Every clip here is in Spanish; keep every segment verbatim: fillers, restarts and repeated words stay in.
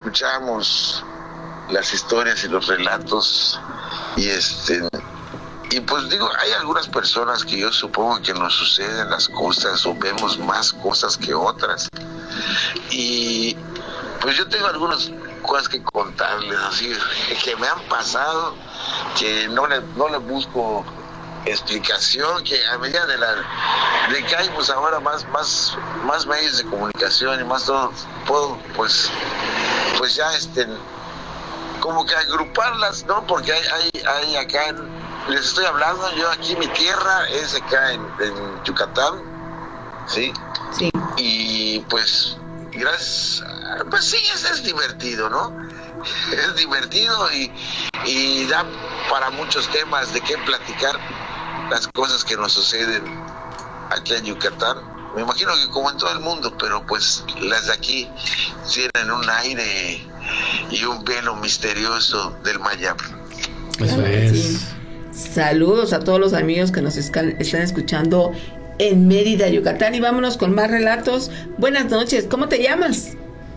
escuchamos las historias y los relatos y este y pues digo, hay algunas personas que yo supongo que nos suceden las cosas o vemos más cosas que otras, y pues yo tengo algunas cosas que contarles así que me han pasado, que no le, no le busco explicación, que a medida de la de que hay pues ahora más más más medios de comunicación y más todo, puedo pues pues ya este como que agruparlas, ¿no? Porque hay hay, hay acá en, les estoy hablando, yo aquí mi tierra es acá en, en Yucatán, ¿sí? Sí. Y pues gracias, pues sí, es, es divertido, ¿no? Es divertido y, y da para muchos temas de qué platicar, las cosas que nos suceden aquí en Yucatán. Me imagino que como en todo el mundo, pero pues las de aquí tienen un aire y un velo misterioso del Maya. Eso Claro, es. sí. Saludos a todos los amigos que nos están, están escuchando en Mérida, Yucatán, y vámonos con más relatos. Buenas noches, ¿cómo te llamas?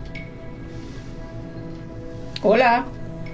Hola.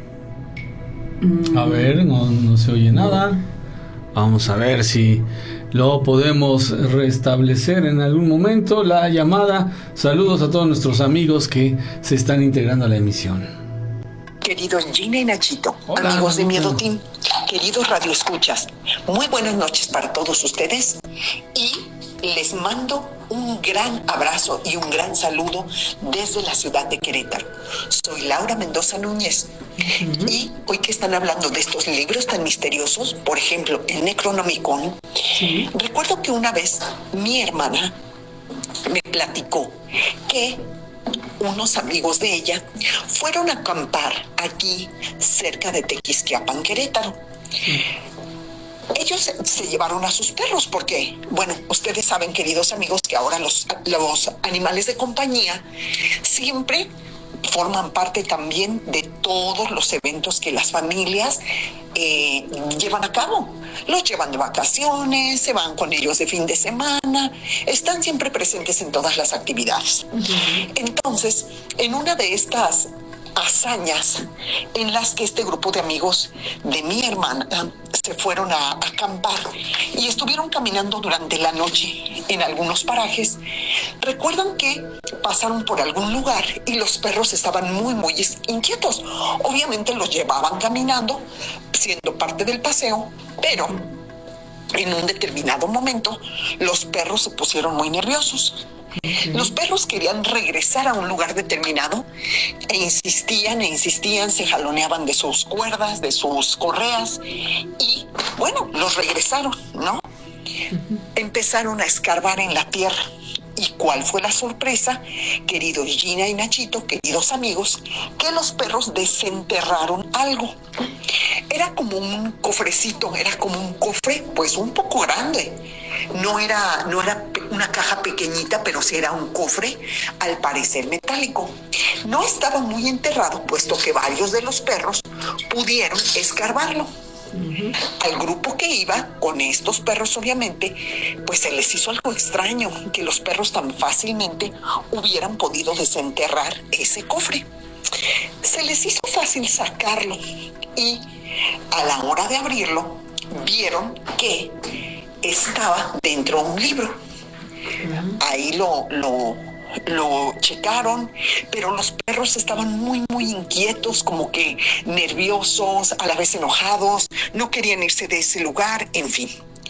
A ver, no, no se oye nada. Vamos a ver si lo podemos restablecer en algún momento, la llamada. Saludos a todos nuestros amigos que se están integrando a la emisión. Queridos Gina y Nachito, Hola, amigos de Nachito. Miedo Team, queridos radioescuchas, muy buenas noches para todos ustedes y les mando un gran abrazo y un gran saludo desde la ciudad de Querétaro. Soy Laura Mendoza Núñez. Uh-huh. Y hoy que están hablando de estos libros tan misteriosos, por ejemplo, el Necronomicon, sí. Recuerdo que una vez mi hermana me platicó que unos amigos de ella fueron a acampar aquí cerca de Tequisquiapan, Querétaro. Sí. Ellos se, se llevaron a sus perros porque, bueno, ustedes saben, queridos amigos, que ahora los, los animales de compañía siempre forman parte también de todos los eventos que las familias eh, llevan a cabo. Los llevan de vacaciones, se van con ellos de fin de semana, están siempre presentes en todas las actividades. Uh-huh. Entonces, en una de estas hazañas en las que este grupo de amigos de mi hermana se fueron a acampar y estuvieron caminando durante la noche en algunos parajes, recuerdan que pasaron por algún lugar y los perros estaban muy muy inquietos. Obviamente los llevaban caminando siendo parte del paseo, pero en un determinado momento los perros se pusieron muy nerviosos. Uh-huh. Los perros querían regresar a un lugar determinado e insistían e insistían, se jaloneaban de sus cuerdas, de sus correas y, bueno, los regresaron, ¿no? Uh-huh. Empezaron a escarbar en la tierra. ¿Y cuál fue la sorpresa, queridos Gina y Nachito, queridos amigos? Que los perros desenterraron algo. Era como un cofrecito, era como un cofre, pues un poco grande. No era, no era una caja pequeñita, pero sí era un cofre, al parecer metálico. No estaba muy enterrado, puesto que varios de los perros pudieron escarbarlo. Uh-huh. Al grupo que iba con estos perros, obviamente, pues se les hizo algo extraño que los perros tan fácilmente hubieran podido desenterrar ese cofre. Se les hizo fácil sacarlo y a la hora de abrirlo vieron que estaba dentro de un libro. Uh-huh. Ahí lo, lo, lo checaron, pero los perros estaban muy, muy inquietos, como que nerviosos, a la vez enojados, no querían irse de ese lugar, en fin.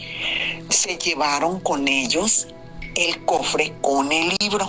Se llevaron con ellos el cofre con el libro.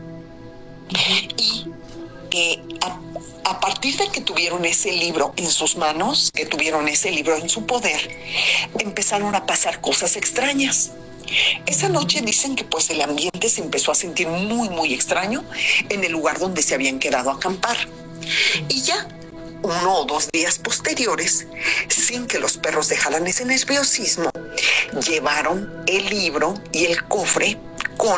Uh-huh. Y eh, a, a partir de que tuvieron ese libro en sus manos, que tuvieron ese libro en su poder, empezaron a pasar cosas extrañas. Esa noche dicen que pues el ambiente se empezó a sentir muy muy extraño en el lugar donde se habían quedado a acampar. Y ya uno o dos días posteriores, sin que los perros dejaran ese nerviosismo, llevaron el libro y el cofre con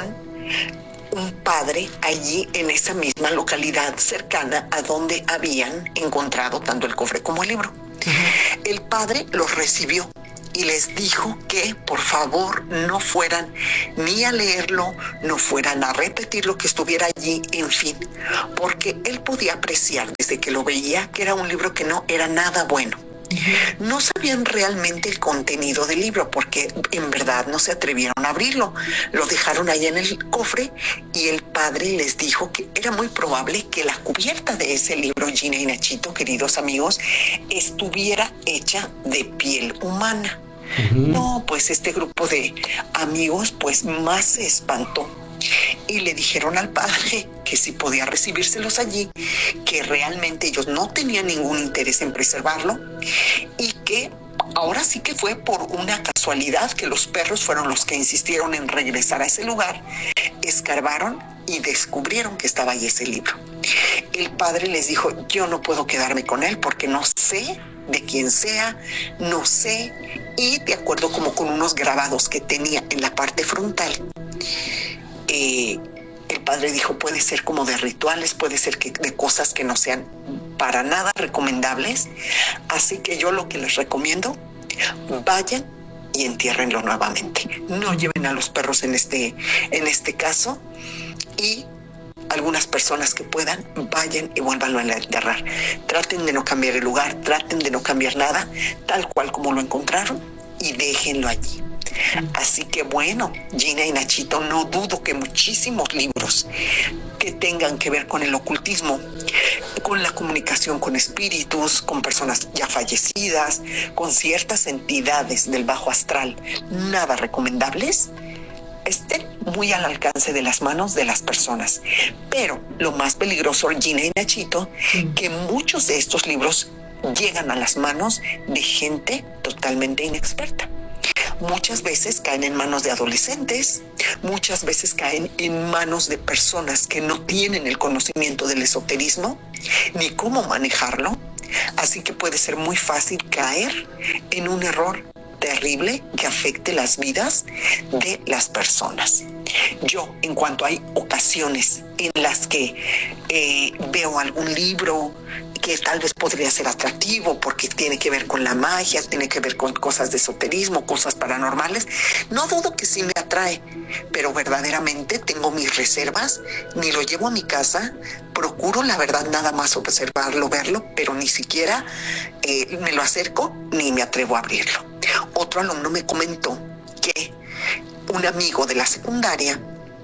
un padre allí en esa misma localidad cercana a donde habían encontrado tanto el cofre como el libro. Uh-huh. El padre los recibió y les dijo que por favor no fueran ni a leerlo, no fueran a repetir lo que estuviera allí, en fin, porque él podía apreciar desde que lo veía que era un libro que no era nada bueno. No sabían realmente el contenido del libro porque en verdad no se atrevieron a abrirlo. Lo dejaron ahí en el cofre y el padre les dijo que era muy probable que la cubierta de ese libro, Gina y Nachito, queridos amigos, estuviera hecha de piel humana. Uh-huh. No, pues este grupo de amigos pues más se espantó y le dijeron al padre que si podía recibírselos allí, que realmente ellos no tenían ningún interés en preservarlo y que ahora sí que fue por una casualidad que los perros fueron los que insistieron en regresar a ese lugar, escarbaron y descubrieron que estaba ahí ese libro. El padre les dijo, yo no puedo quedarme con él porque no sé de quién sea, no sé, y de acuerdo como con unos grabados que tenía en la parte frontal, eh, el padre dijo, puede ser como de rituales, puede ser que de cosas que no sean para nada recomendables, así que yo lo que les recomiendo, vayan y entiérrenlo nuevamente, no lleven a los perros en este, en este caso, y algunas personas que puedan, vayan y vuélvanlo a enterrar. Traten de no cambiar el lugar, traten de no cambiar nada, tal cual como lo encontraron, y déjenlo allí. Así que bueno, Gina y Nachito, no dudo que muchísimos libros que tengan que ver con el ocultismo, con la comunicación con espíritus, con personas ya fallecidas, con ciertas entidades del bajo astral, nada recomendables, estén muy al alcance de las manos de las personas. Pero lo más peligroso, Gina y Nachito, sí, que muchos de estos libros llegan a las manos de gente totalmente inexperta. Muchas veces caen en manos de adolescentes, muchas veces caen en manos de personas que no tienen el conocimiento del esoterismo ni cómo manejarlo, así que puede ser muy fácil caer en un error terrible que afecte las vidas de las personas. Yo, en cuanto hay ocasiones en las que eh, veo algún libro que tal vez podría ser atractivo porque tiene que ver con la magia, tiene que ver con cosas de esoterismo, cosas paranormales, no dudo que sí me atrae, pero verdaderamente tengo mis reservas, ni lo llevo a mi casa, procuro la verdad nada más observarlo, verlo, pero ni siquiera eh, me lo acerco ni me atrevo a abrirlo. Otro alumno me comentó que un amigo de la secundaria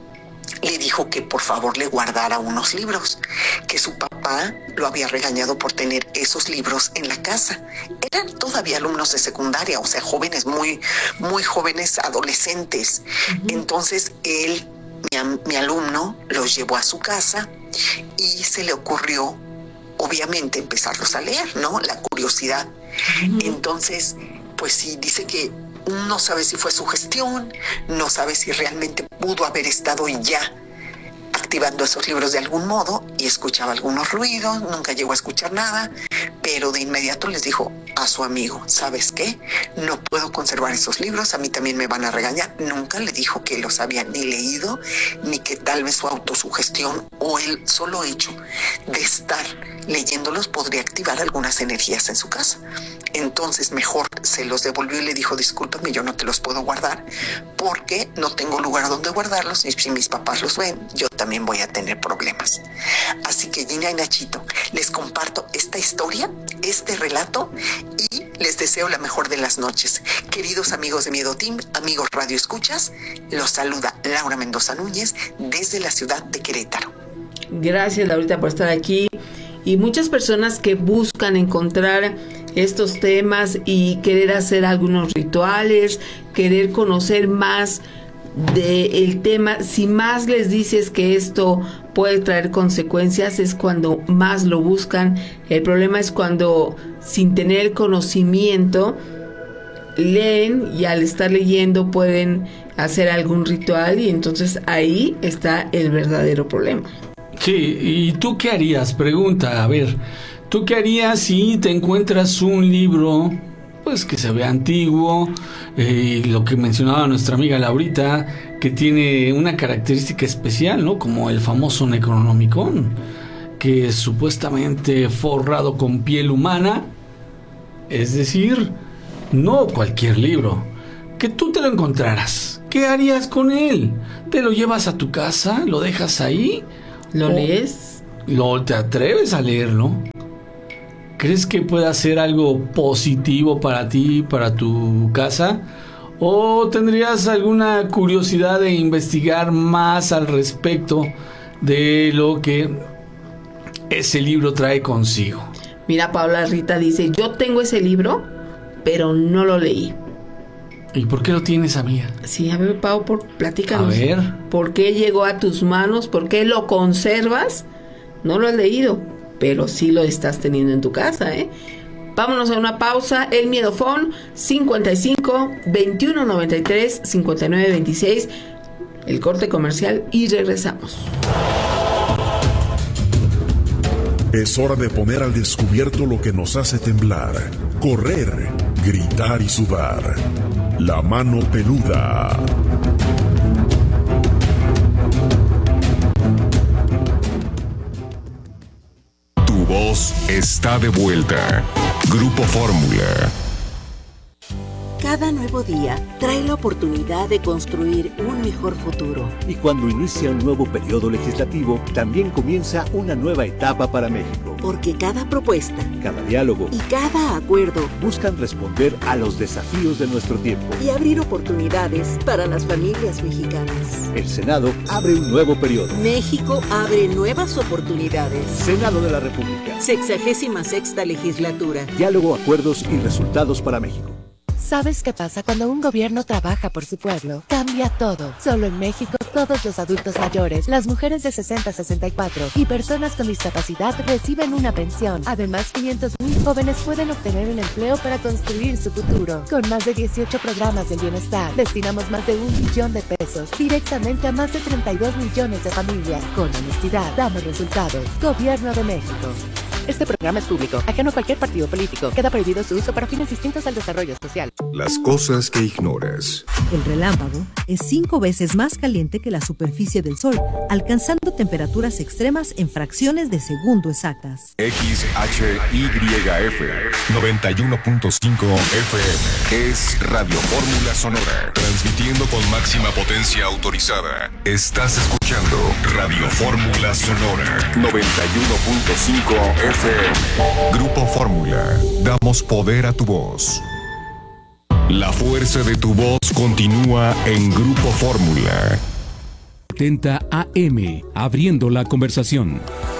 le dijo que por favor le guardara unos libros, que su papá lo había regañado por tener esos libros en la casa. Eran todavía alumnos de secundaria, o sea, jóvenes muy, muy jóvenes, adolescentes. Uh-huh. Entonces él, mi, mi alumno, los llevó a su casa y se le ocurrió, obviamente, empezarlos a leer, ¿no? La curiosidad. Uh-huh. Entonces, pues sí, dice que no sabe si fue sugestión, no sabe si realmente pudo haber estado ya activando esos libros de algún modo y escuchaba algunos ruidos, nunca llegó a escuchar nada, pero de inmediato les dijo a su amigo, ¿sabes qué? No puedo conservar esos libros, a mí también me van a regañar. Nunca le dijo que los había ni leído, ni que tal vez su autosugestión o el solo hecho de estar leyéndolos podría activar algunas energías en su casa. Entonces mejor se los devolvió y le dijo, discúlpame, yo no te los puedo guardar porque no tengo lugar donde guardarlos y si mis papás los ven, yo también voy a tener problemas. Así que Gina y Nachito, les comparto esta historia, este relato y les deseo la mejor de las noches. Queridos amigos de Miedo Team, amigos Radio Escuchas, los saluda Laura Mendoza Núñez desde la ciudad de Querétaro. Gracias, Laurita, por estar aquí. Y muchas personas que buscan encontrar estos temas y querer hacer algunos rituales, querer conocer más del tema, si más les dices que esto puede traer consecuencias, es cuando más lo buscan. El problema es cuando sin tener conocimiento leen y al estar leyendo pueden hacer algún ritual y entonces ahí está el verdadero problema. Sí, ¿y tú qué harías? Pregunta, a ver, ¿tú qué harías si te encuentras un libro, pues que se ve antiguo, eh, lo que mencionaba nuestra amiga Laurita, que tiene una característica especial, ¿no? Como el famoso Necronomicon, que es supuestamente forrado con piel humana, es decir, no cualquier libro, que tú te lo encontraras, ¿qué harías con él? ¿Te lo llevas a tu casa? ¿Lo dejas ahí? ¿Lo lees? ¿Lo te atreves a leerlo? ¿Crees que pueda ser algo positivo para ti, para tu casa? ¿O tendrías alguna curiosidad de investigar más al respecto de lo que ese libro trae consigo? Mira, Paula Rita dice, yo tengo ese libro, pero no lo leí. ¿Y por qué lo tienes, amiga? Sí, a ver, Pau, por, platícanos. A ver. ¿Por qué llegó a tus manos? ¿Por qué lo conservas? No lo has leído, pero sí lo estás teniendo en tu casa, ¿eh? Vámonos a una pausa. El Miedofón cincuenta y cinco, veintiuno noventa y tres, cincuenta y nueve veintiséis. El corte comercial y regresamos. Es hora de poner al descubierto lo que nos hace temblar, correr, gritar y sudar. La mano peluda. Tu voz está de vuelta. Grupo Fórmula. Cada nuevo día trae la oportunidad de construir un mejor futuro. Y cuando inicia un nuevo periodo legislativo, también comienza una nueva etapa para México. Porque cada propuesta, cada diálogo y cada acuerdo buscan responder a los desafíos de nuestro tiempo y abrir oportunidades para las familias mexicanas. El Senado abre un nuevo periodo. México abre nuevas oportunidades. Senado de la República. Sexagésima sexta legislatura. Diálogo, acuerdos y resultados para México. ¿Sabes qué pasa cuando un gobierno trabaja por su pueblo? Cambia todo. Solo en México, todos los adultos mayores, las mujeres de sesenta a sesenta y cuatro y personas con discapacidad reciben una pensión. Además, quinientos mil jóvenes pueden obtener un empleo para construir su futuro. Con más de dieciocho programas del bienestar, destinamos más de un millón de pesos directamente a más de treinta y dos millones de familias. Con honestidad, damos resultados. Gobierno de México. Este programa es público, ajeno a cualquier partido político. Queda prohibido su uso para fines distintos al desarrollo social. Las cosas que ignoras. El relámpago es cinco veces más caliente que la superficie del Sol, alcanzando temperaturas extremas en fracciones de segundo exactas. X H Y F noventa y uno punto cinco F M es Radio Fórmula Sonora, transmitiendo con máxima potencia autorizada. Estás escuchando Radio Fórmula Sonora noventa y uno punto cinco F M. F M. Grupo Fórmula. Damos poder a tu voz. La fuerza de tu voz continúa en Grupo Fórmula. setenta A M. Abriendo la conversación.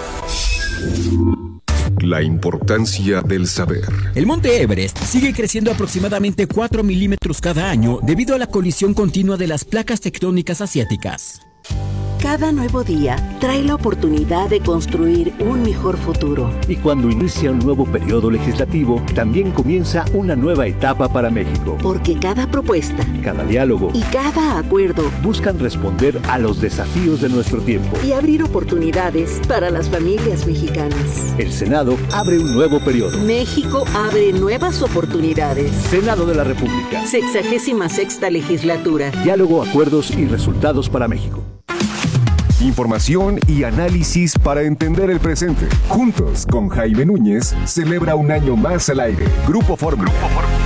La importancia del saber. El monte Everest sigue creciendo aproximadamente cuatro milímetros cada año debido a la colisión continua de las placas tectónicas asiáticas. Cada nuevo día trae la oportunidad de construir un mejor futuro. Y cuando inicia un nuevo periodo legislativo, también comienza una nueva etapa para México. Porque cada propuesta, cada diálogo y cada acuerdo buscan responder a los desafíos de nuestro tiempo y abrir oportunidades para las familias mexicanas. El Senado abre un nuevo periodo. México abre nuevas oportunidades. Senado de la República. Sexagésima sexta legislatura. Diálogo, acuerdos y resultados para México. Información y análisis para entender el presente. Juntos con Jaime Núñez, celebra un año más al aire. Grupo Fórmula.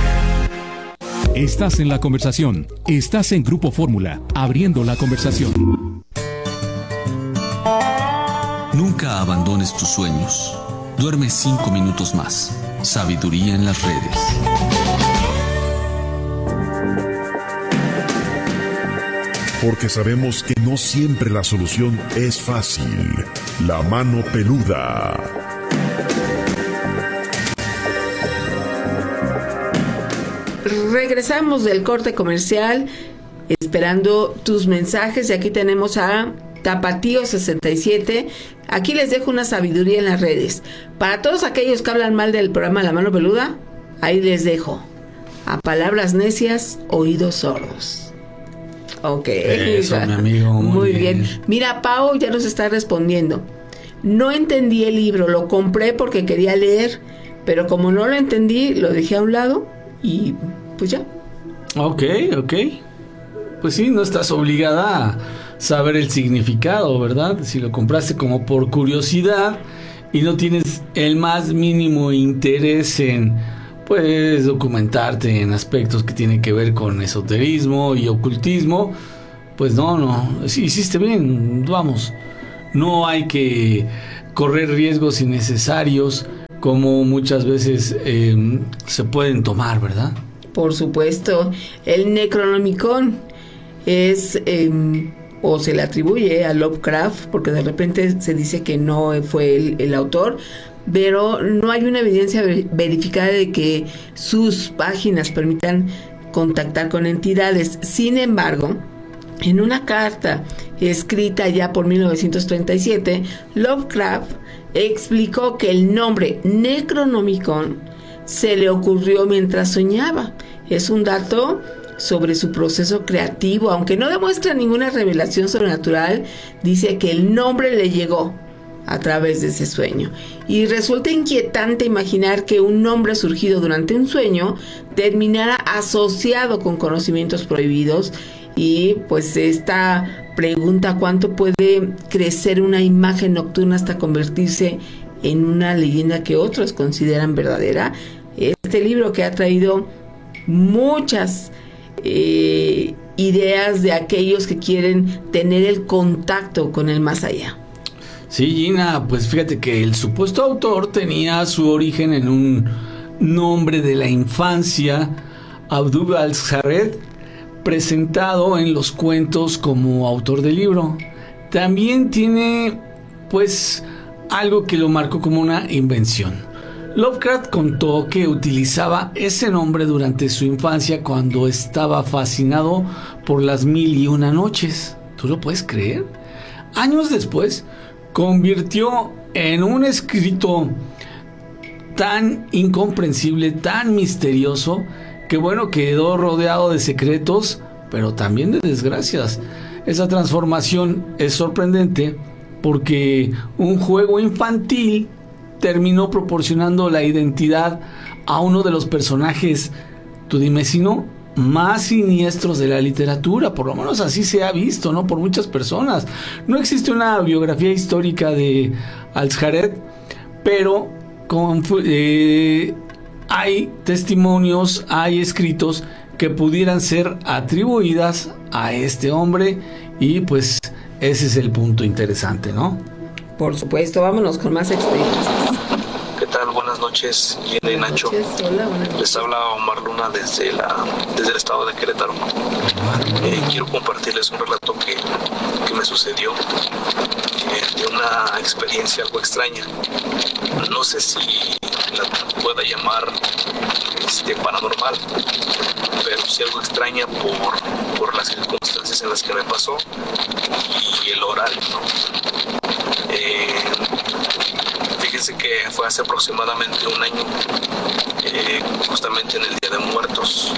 Estás en la conversación. Estás en Grupo Fórmula, abriendo la conversación. Nunca abandones tus sueños. Duerme cinco minutos más. Sabiduría en las redes. Porque sabemos que no siempre la solución es fácil. La mano peluda. Regresamos del corte comercial, esperando tus mensajes. Y aquí tenemos a Tapatío sesenta y siete. Aquí les dejo una sabiduría en las redes. Para todos aquellos que hablan mal del programa La Mano Peluda, ahí les dejo: a palabras necias, oídos sordos. Ok. Eso, mi amigo. Muy, muy bien. bien. Mira, Pau ya nos está respondiendo. No entendí el libro, lo compré porque quería leer, pero como no lo entendí, lo dejé a un lado y pues ya. Ok, ok. Pues sí, no estás obligada a saber el significado, ¿verdad? Si lo compraste como por curiosidad y no tienes el más mínimo interés en pues documentarte en aspectos que tienen que ver con esoterismo y ocultismo, pues no, no, sí, hiciste bien, vamos, no hay que correr riesgos innecesarios como muchas veces eh, se pueden tomar, ¿verdad? Por supuesto, el Necronomicon es, eh, o se le atribuye a Lovecraft, porque de repente se dice que no fue el, el autor, pero no hay una evidencia verificada de que sus páginas permitan contactar con entidades. Sin embargo, en una carta escrita ya por mil novecientos treinta y siete, Lovecraft explicó que el nombre Necronomicon se le ocurrió mientras soñaba. Es un dato sobre su proceso creativo, aunque no demuestra ninguna revelación sobrenatural. Dice que el nombre le llegó a través de ese sueño, y resulta inquietante imaginar que un nombre surgido durante un sueño terminara asociado con conocimientos prohibidos. Y pues esta pregunta, ¿cuánto puede crecer una imagen nocturna hasta convertirse en una leyenda que otros consideran verdadera? Este libro que ha traído muchas eh, ideas de aquellos que quieren tener el contacto con el más allá. Sí, Gina, pues fíjate que el supuesto autor tenía su origen en un nombre de la infancia, Abdul al-Jared, presentado en los cuentos como autor del libro. También tiene, pues, algo que lo marcó como una invención. Lovecraft contó que utilizaba ese nombre durante su infancia cuando estaba fascinado por las mil y una noches. ¿Tú lo puedes creer? Años después, convirtió en un escrito tan incomprensible, tan misterioso, que bueno, quedó rodeado de secretos, pero también de desgracias. Esa transformación es sorprendente porque un juego infantil terminó proporcionando la identidad a uno de los personajes, tú dime si no, más siniestros de la literatura. Por lo menos así se ha visto, ¿no? Por muchas personas. No existe una biografía histórica de al-Jared, pero con, eh, hay testimonios, hay escritos que pudieran ser atribuidas a este hombre, y pues ese es el punto interesante, ¿no? Por supuesto, vámonos con más experiencias. ¿Qué tal? Buenas noches, Gina y Nacho. Hola, buenas noches. Les habla Omar Luna desde, la, desde el estado de Querétaro. Eh, quiero compartirles un relato que, que me sucedió, eh, de una experiencia algo extraña. No sé si la pueda llamar este, paranormal, pero sí algo extraña por, por las circunstancias en las que me pasó y el horario, ¿no? Eh, fíjense que fue hace aproximadamente un año, eh, justamente en el Día de Muertos.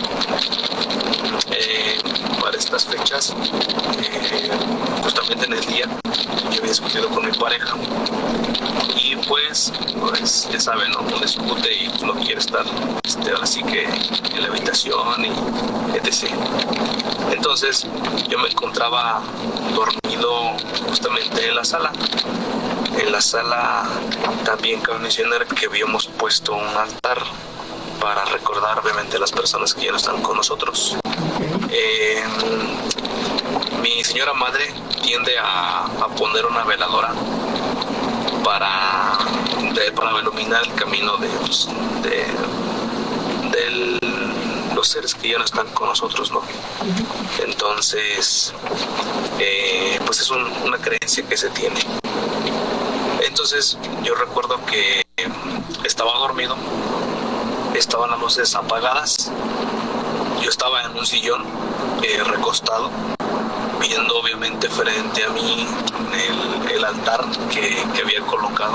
Eh, para estas fechas, eh, justamente en el día, yo había discutido con mi pareja y pues, pues ya saben, ¿no? Uno discute y pues, no quiere estar este, así que en la habitación y etcétera. Entonces yo me encontraba dormido justamente en la sala. En la sala también cabe mencionar que habíamos puesto un altar para recordar obviamente a las personas que ya no están con nosotros. Eh, mi señora madre tiende a, a poner una veladora para, de, para iluminar el camino de, pues, de, de los seres que ya no están con nosotros, ¿no? Entonces, eh, pues es un, una creencia que se tiene. Entonces yo recuerdo que estaba dormido, estaban las luces apagadas, yo estaba en un sillón eh, recostado, viendo obviamente frente a mí el, el altar que, que había colocado,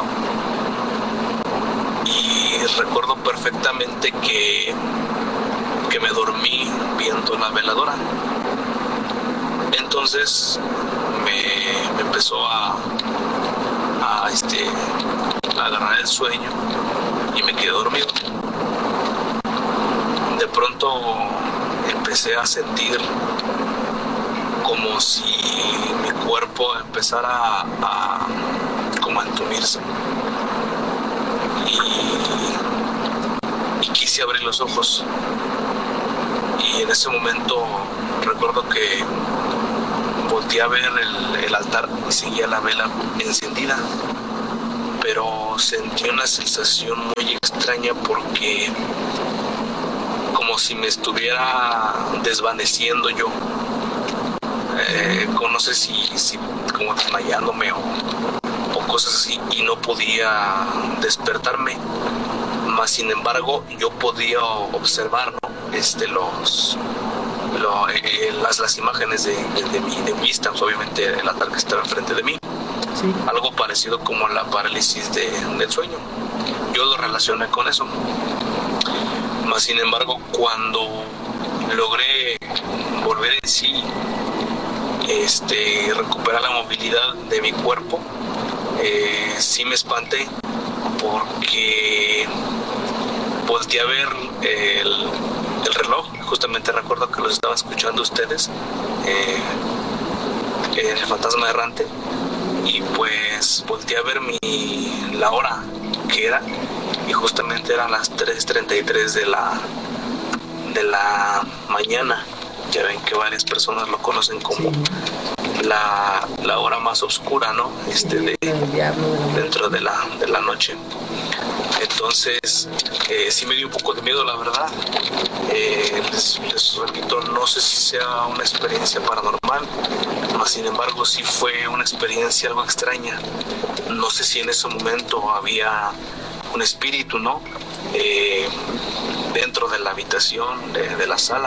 y recuerdo perfectamente que, que me dormí viendo la veladora. Entonces me, me empezó a A, este, a agarrar el sueño y me quedé dormido. De pronto empecé a sentir como si mi cuerpo empezara a, a como a entumirse, y, y quise abrir los los ojos y en ese momento recuerdo que volteé a ver el, el altar y seguía la vela encendida, pero sentí una sensación muy extraña porque como si me estuviera desvaneciendo yo, eh, no sé si, si como desmayándome o, o cosas así, y no podía despertarme. Mas sin embargo yo podía observar, ¿no? este, los, lo, eh, las, las imágenes de, de, de, mi, de mi vista, pues, obviamente el altar que estaba enfrente de mí. Sí. Algo parecido como la parálisis de, del sueño. Yo lo relacioné con eso. Mas sin embargo, cuando logré volver en sí, este, recuperar la movilidad de mi cuerpo, eh, sí me espanté porque volteé a ver el, el reloj. Justamente recuerdo que los estaba escuchando ustedes, eh, en El Fantasma Errante, y pues volteé a ver mi, la hora que era, y justamente eran las tres treinta y tres de la, de la mañana. Ya ven que varias personas lo conocen como sí. la, la hora más oscura, ¿no? Este, de, dentro de la, de la noche. Entonces, eh, sí me dio un poco de miedo, la verdad. Eh, les, les repito, no sé si sea una experiencia paranormal, mas sin embargo sí fue una experiencia algo extraña. No sé si en ese momento había un espíritu, ¿no? Eh, dentro de la habitación, de, de la sala,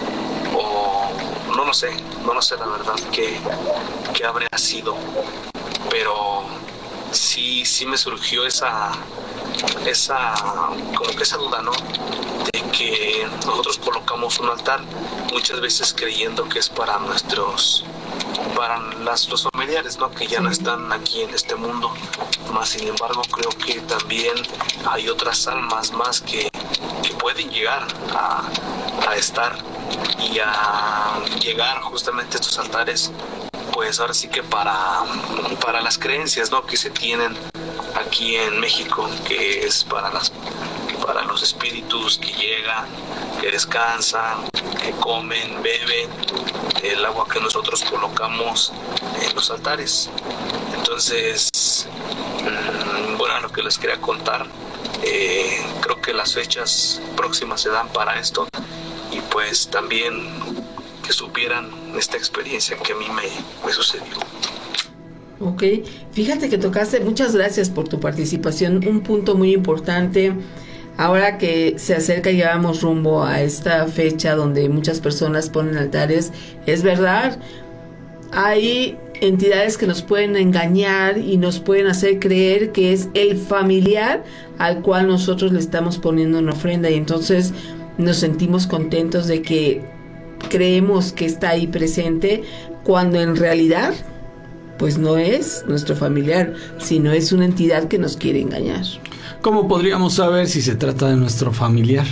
o no lo sé, no lo sé la verdad qué, qué habría sido, pero sí, sí me surgió esa, esa, como que esa duda, ¿no? De que nosotros colocamos un altar muchas veces creyendo que es para nuestros, para las, los familiares, ¿no? Que ya no están aquí en este mundo. Más sin embargo, creo que también hay otras almas más que, que pueden llegar a, a estar y a llegar justamente a estos altares, pues ahora sí que para, para las creencias, ¿no? Que se tienen aquí en México, que es para las para los espíritus que llegan, que descansan, que comen, beben el agua que nosotros colocamos en los altares. Entonces, bueno, lo que les quería contar, eh, creo que las fechas próximas se dan para esto, y pues también que supieran esta experiencia que a mí me, me sucedió. Ok, fíjate que tocaste, muchas gracias por tu participación, un punto muy importante. Ahora que se acerca y ya vamos rumbo a esta fecha donde muchas personas ponen altares, es verdad, hay entidades que nos pueden engañar y nos pueden hacer creer que es el familiar al cual nosotros le estamos poniendo una ofrenda, y entonces nos sentimos contentos de que creemos que está ahí presente, cuando en realidad pues no es nuestro familiar, sino es una entidad que nos quiere engañar. ¿Cómo podríamos saber si se trata de nuestro familiar?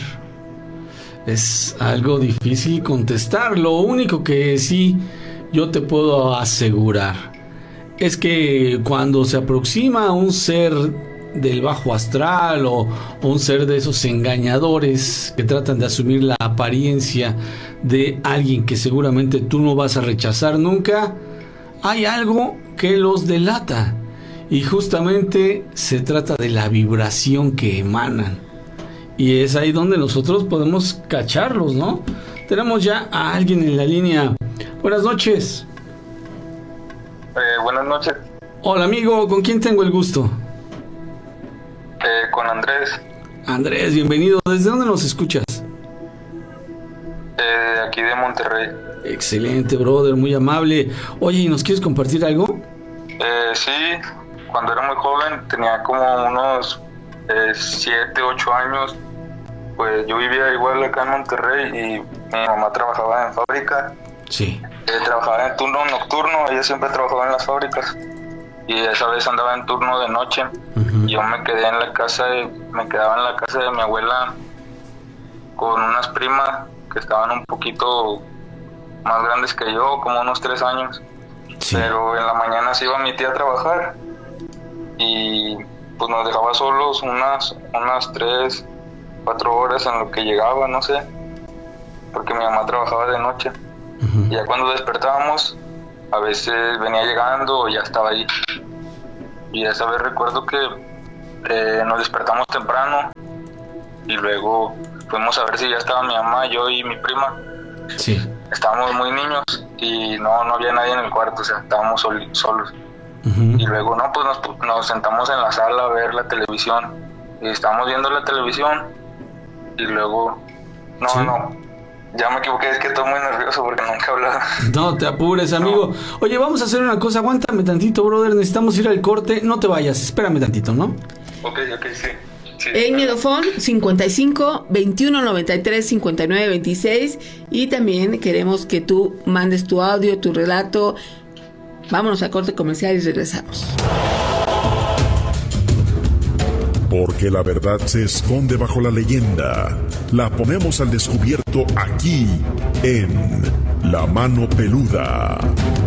Es algo difícil contestar. Lo único que sí yo te puedo asegurar es que cuando se aproxima un ser del bajo astral o, o un ser de esos engañadores que tratan de asumir la apariencia de alguien que seguramente tú no vas a rechazar nunca, hay algo que los delata, y justamente se trata de la vibración que emanan, y es ahí donde nosotros podemos cacharlos, ¿no? Tenemos ya a alguien en la línea. Buenas noches. Eh, buenas noches. Hola amigo, ¿con quién tengo el gusto? Eh, con Andrés. Andrés, bienvenido. ¿Desde dónde nos escuchas? Eh, aquí de Monterrey. Excelente, brother, muy amable. Oye, ¿y nos quieres compartir algo? Eh, sí, cuando era muy joven, tenía como unos siete, ocho años. Pues yo vivía igual acá en Monterrey y mi mamá trabajaba en fábrica. Sí. Eh, trabajaba en turno nocturno, ella siempre trabajaba en las fábricas. Y esa vez andaba en turno de noche. Uh-huh. Yo me quedé en la casa de, me quedaba en la casa de mi abuela con unas primas que estaban un poquito más grandes que yo, como unos tres años. Sí. Pero en la mañana se iba mi tía a trabajar y pues nos dejaba solos unas, unas tres, cuatro horas en lo que llegaba, no sé, porque mi mamá trabajaba de noche. Uh-huh. Y ya cuando despertábamos, a veces venía llegando o ya estaba ahí. Y esa vez recuerdo que eh, nos despertamos temprano y luego fuimos a ver si ya estaba mi mamá, yo y mi prima. Sí. Estábamos muy niños y no, no había nadie en el cuarto, o sea, estábamos sol, solos. Uh-huh. Y luego, no, pues nos, nos sentamos en la sala a ver la televisión. Y estábamos viendo la televisión y luego, no, ¿sí? no, ya me equivoqué, es que estoy muy nervioso porque nunca he hablado. No te apures, amigo. No. Oye, vamos a hacer una cosa, aguántame tantito, brother, necesitamos ir al corte, no te vayas, espérame tantito, ¿no? Ok, ok, sí. sí en Edofón cincuenta y cinco, veintiuno noventa y tres, cincuenta y nueve veintiséis, y también queremos que tú mandes tu audio, tu relato. Vámonos a corte comercial y regresamos. Porque la verdad se esconde bajo la leyenda. La ponemos al descubierto aquí en La Mano Peluda.